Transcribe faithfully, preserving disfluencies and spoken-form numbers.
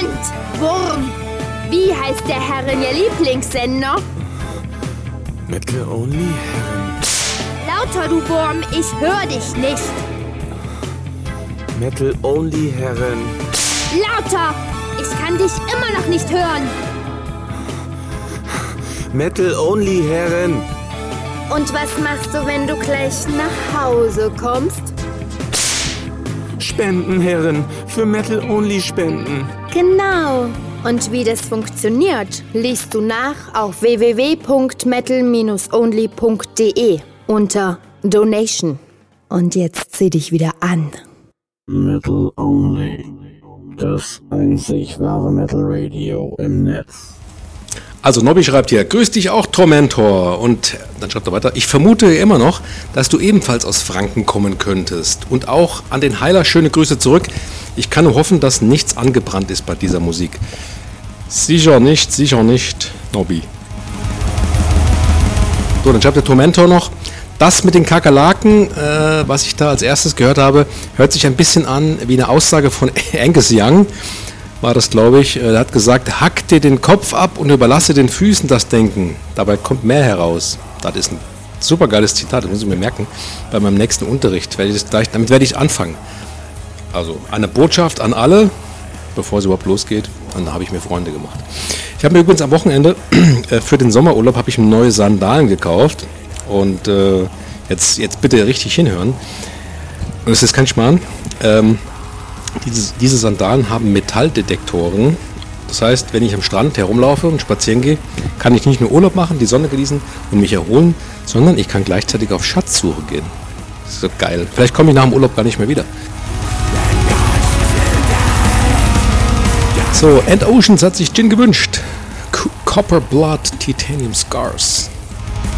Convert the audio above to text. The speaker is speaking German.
Wurm! Wie heißt der Herren Ihr Lieblingssender? Metal Only Herren. Lauter, du Wurm, ich hör dich nicht. Metal Only Herren. Lauter! Ich kann dich immer noch nicht hören. Metal Only Herren. Und was machst du, wenn du gleich nach Hause kommst? Spenden, Herren. Für Metal Only Spenden. Genau. Und wie das funktioniert, liest du nach auf w w w punkt metal only punkt d e unter Donation. Und jetzt zieh dich wieder an. Metal Only. Das einzig wahre Metal Radio im Netz. Also Nobby schreibt hier, grüß dich auch, Tormentor. Und dann schreibt er weiter, ich vermute immer noch, dass du ebenfalls aus Franken kommen könntest. Und auch an den Heiler schöne Grüße zurück. Ich kann nur hoffen, dass nichts angebrannt ist bei dieser Musik. Sicher nicht, sicher nicht, Nobby. So, dann schreibt der Tormentor noch, das mit den Kakerlaken, äh, was ich da als erstes gehört habe, hört sich ein bisschen an wie eine Aussage von Angus Young. War das, glaube ich. Er hat gesagt, hack dir den Kopf ab und überlasse den Füßen das Denken. Dabei kommt mehr heraus. Das ist ein super geiles Zitat, das muss ich mir merken. Bei meinem nächsten Unterricht werde ich das gleich, damit werde ich anfangen. Also eine Botschaft an alle, bevor es überhaupt losgeht. Und da habe ich mir Freunde gemacht. Ich habe mir übrigens am Wochenende für den Sommerurlaub habe ich mir neue Sandalen gekauft. Und äh, jetzt, jetzt bitte richtig hinhören. Und das ist kein Schmarrn. Ähm, Diese, diese Sandalen haben Metalldetektoren. Das heißt, wenn ich am Strand herumlaufe und spazieren gehe, kann ich nicht nur Urlaub machen, die Sonne genießen und mich erholen, sondern ich kann gleichzeitig auf Schatzsuche gehen. Das ist so geil. Vielleicht komme ich nach dem Urlaub gar nicht mehr wieder. So, End Oceans hat sich Gin gewünscht. Copper Blood Titanium Scars.